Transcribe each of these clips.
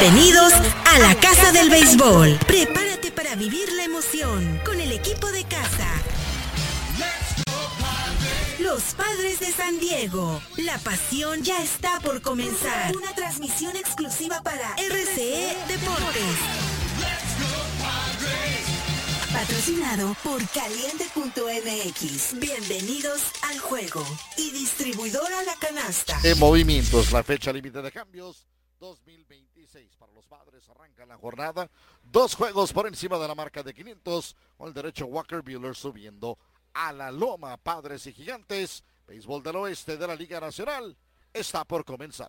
Bienvenidos a la Casa del Béisbol. Prepárate para vivir la emoción con el equipo de casa. Los Padres de San Diego. La pasión ya está por comenzar. Una transmisión exclusiva para RCE Deportes. Patrocinado por Caliente.mx. Bienvenidos al juego. Y distribuidora La Canasta. En movimientos, la fecha límite de cambios 2026 para los Padres. Arranca la jornada. 2 juegos por encima de la marca de 500. Con el derecho Walker Buehler subiendo a la loma. Padres y Gigantes. Béisbol del Oeste de la Liga Nacional está por comenzar.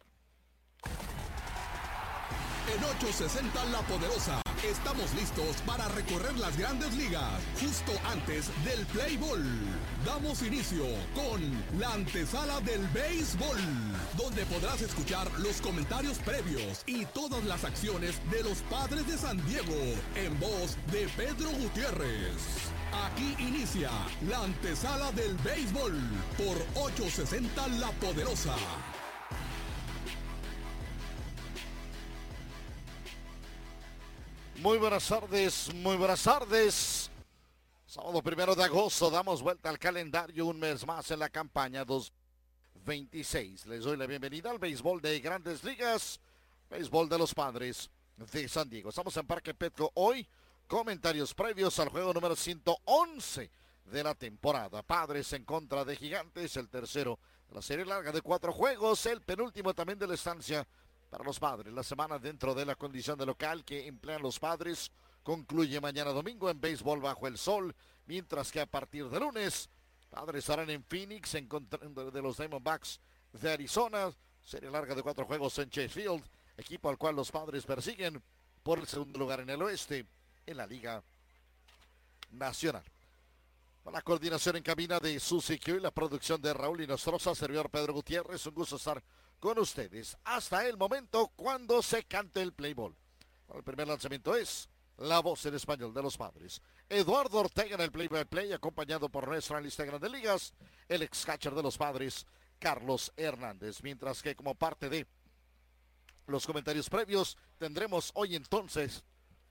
En 860 La Poderosa, estamos listos para recorrer las grandes ligas, justo antes del play ball. Damos inicio con la antesala del béisbol, donde podrás escuchar los comentarios previos y todas las acciones de los Padres de San Diego, en voz de Pedro Gutiérrez. Aquí inicia la antesala del béisbol por 860 La Poderosa. Muy buenas tardes, muy buenas tardes. Sábado 1 de agosto, damos vuelta al calendario un mes más en la campaña 2026. Les doy la bienvenida al béisbol de Grandes Ligas, béisbol de los Padres de San Diego. Estamos en Parque Petco hoy, comentarios previos al juego número 111 de la temporada. Padres en contra de Gigantes, el tercero de la serie larga de 4 juegos, el penúltimo también de la estancia para los Padres. La semana dentro de la condición de local que emplean los Padres concluye mañana domingo en béisbol bajo el sol, mientras que a partir de lunes, Padres estarán en Phoenix en contra de los Diamondbacks de Arizona, serie larga de 4 juegos en Chase Field, equipo al cual los Padres persiguen por el segundo lugar en el oeste en la Liga Nacional. Con la coordinación en cabina de Susi Q y la producción de Raúl Inostroza, servidor Pedro Gutiérrez, un gusto estar con ustedes hasta el momento cuando se cante el play ball. El primer lanzamiento es la voz en español de los Padres. Eduardo Ortega en el play-by-play, acompañado por nuestra lista de Grandes Ligas, el ex-catcher de los Padres, Carlos Hernández. Mientras que como parte de los comentarios previos, tendremos hoy entonces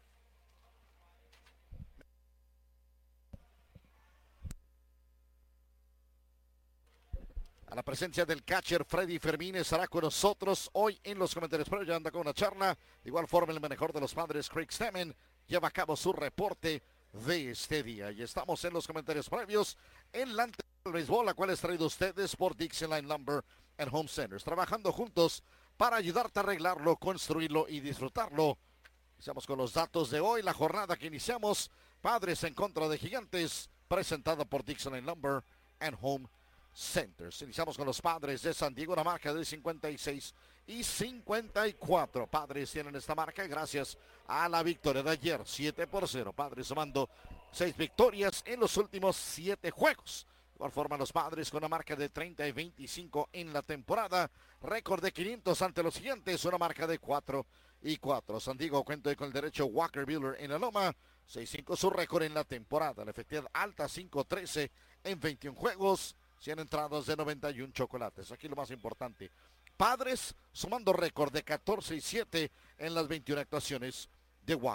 a la presencia del catcher Freddy Fermín. Estará con nosotros hoy en los comentarios previos. Ya anda con una charla. De igual forma, el mejor de los Padres, Craig Stammen, lleva a cabo su reporte de este día. Y estamos en los comentarios previos en la antena del béisbol, la cual es traído a ustedes por Dixie Line Lumber and Home Centers. Trabajando juntos para ayudarte a arreglarlo, construirlo y disfrutarlo. Iniciamos con los datos de hoy. La jornada que iniciamos, Padres en contra de Gigantes, presentada por Dixie Line Lumber and Home Centers. Iniciamos con los Padres de San Diego, una marca de 56 y 54. Padres tienen esta marca gracias a la victoria de ayer, 7-0. Padres sumando 6 victorias en los últimos 7 juegos. De igual forma, los Padres con una marca de 30 y 25 en la temporada. Récord de 500 ante los Gigantes, una marca de 4-4. San Diego cuenta con el derecho Walker Buehler en la loma. 6-5 su récord en la temporada. La efectividad alta, 5-13 en 21 juegos. 100 entradas de 91 chocolates. Aquí lo más importante. Padres sumando récord de 14-7 en las 21 actuaciones de Walker